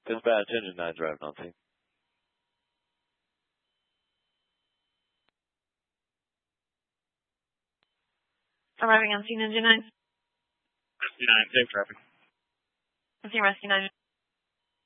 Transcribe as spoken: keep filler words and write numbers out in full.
Feels bad attention nine driving on scene. Arriving on scene, engine nine. Rescue nine, safe traffic. Rescue nine.